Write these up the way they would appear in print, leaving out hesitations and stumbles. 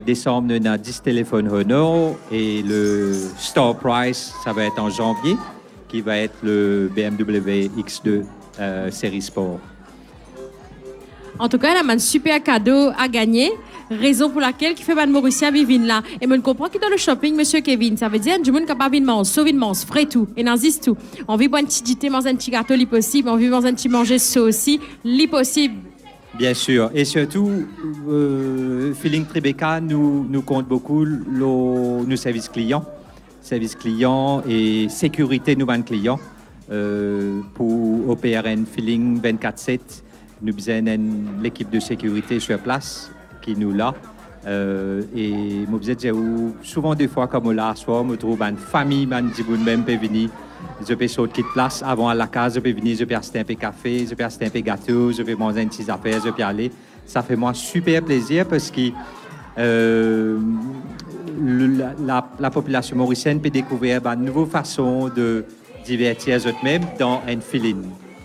Décembre, on a 10 téléphones Renault et le Store Price, ça va être en janvier, qui va être le BMW X2 série Sport. En tout cas, il a un super cadeau à gagner. Raison pour laquelle qui fait Mme Mauricia vivre là. Et je comprends qu'il dans le shopping, monsieur Kevin. Ça veut dire que du monde capable de manger, sauver de manger, frais tout. Et n'en dis tout. On veut boire un petit dité, manger un petit gâteau, li possible. On veut manger un petit manger ça aussi, li possible. Bien sûr. Et surtout, Feeling Tribeca nous compte beaucoup nos services clients. Services clients et sécurité de nos clients. Pour OPRN Feeling 24/7, nous avons l'équipe de sécurité sur place qui nous l'a. Et moi, souvent des fois, comme là, soir, je trouve une famille, même peut venir. Je peux sauter de place avant à la case, je peux venir, je peux acheter un peu de café, je peux acheter un peu de gâteau, je peux manger une petite affaire, je peux aller. Ça fait moi super plaisir parce que la population mauricienne peut découvrir une nouvelle façon de divertir eux-mêmes dans un feeling.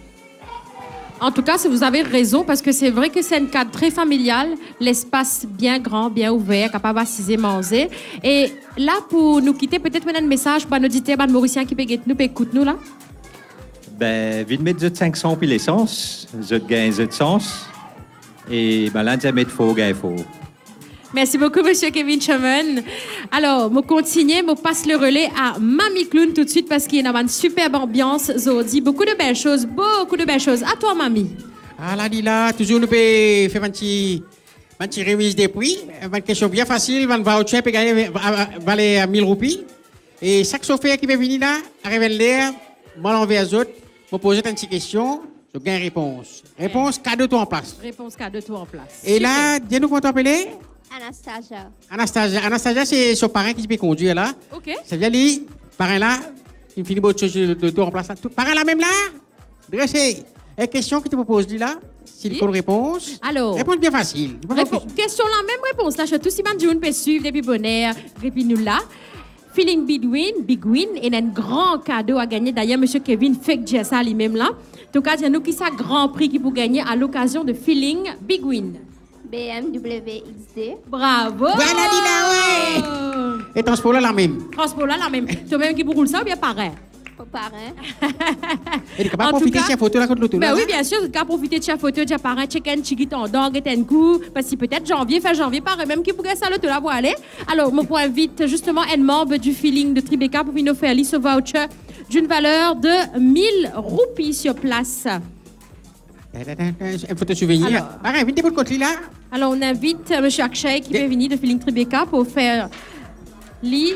En tout cas, si vous avez raison, parce que c'est vrai que c'est un cadre très familial, l'espace bien grand, bien ouvert, capable d'assiser, manger. Et là, pour nous quitter, peut-être un message pour nos auditeurs, nos Mauriciens qui peuvent nous, écouter nous là. Ben, vite mettre 500 puis l'essence, je gagne de sens. Et ben là, jamais de faux, gagne faux. Merci beaucoup, monsieur Kevin Chaman. Alors, je continue, je passe le relais à Mamie Clown tout de suite parce qu'il y a une superbe ambiance aujourd'hui. Beaucoup de belles choses, beaucoup de belles choses. À toi, Mamie. Ah là, Lila, toujours nous pouvons faire un petit remise des prix. Une question bien facile, on va au chien et gagner valer 1000 roupies. Et chaque chauffeur qui veut venir là, arrive l'air, moi l'envers les autres, me poser une petite question, je gagne réponse. Réponse, cadeau tout en place. Réponse cadeau tout en place. Et là, dis-nous comment t'appeler? Anastasia. Anastasia, c'est son parrain qui peut conduire là. OK. Ça veut dire, parrain là, il finit de chose de tout en place là. Parrain là même là, dressé. Et question que tu me poses là, s'il Oui. faut une réponse. Alors. Réponse bien facile. Question la même réponse. Là, je suis tout si bien du peut suivre depuis bonheur, depuis nous là. Feeling Big Win et un grand cadeau à gagner. D'ailleurs, monsieur Kevin fait que ça lui-même là. En tout cas, il y a nous qui ça grand prix qui pour gagner à l'occasion de Feeling Big Win. BMW XD. Bravo! Voilà, Lila, ouais! Et transport là, la même. Transport là, la même. Toi-même qui roule ça ou bien pareil? Au parrain. Et tu es capable En de tout profiter de cas- cette photo là contre l'auto. Ben oui, bien sûr, tu as profité de chaque photo, de chaque parrain, check un chiquit en dog, et un coup, parce que peut-être janvier, fin janvier, pareil, même qui pourrait ça, te la voir aller. Alors, moi, pour invite justement un membre du feeling de Tribeca pour venir faire ce voucher d'une valeur de 1000 roupies sur place. Une photo souvenir. Alors. Parrain, venez pour le côté là. Alors, on invite M. Akshay qui peut venir de feeling Tribeca pour faire lit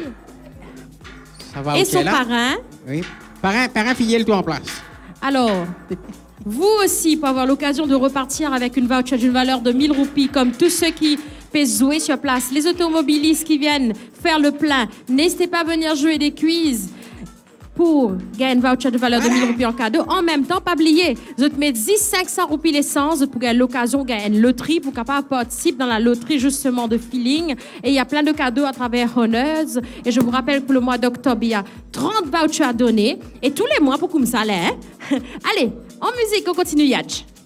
Ça va, et ok, son là. parrain. Oui. Parrain fidèle tout en place. Alors, vous aussi, pour avoir l'occasion de repartir avec une voucher d'une valeur de 1000 roupies, comme tous ceux qui peuvent jouer sur place, les automobilistes qui viennent faire le plein, n'hésitez pas à venir jouer des quiz pour gagner une voucher de valeur de 1000 roupies en cadeau. En même temps, pas oublier, vous mettez 500 roupies l'essence pour gagner l'occasion de gagner une loterie pour capable participer dans la loterie justement de Feeling. Et il y a plein de cadeaux à travers Honors. Et je vous rappelle que pour le mois d'octobre, il y a 30 vouchers à donner. Et tous les mois pour comme ça, là, hein? Allez, en musique, on continue, Yatch.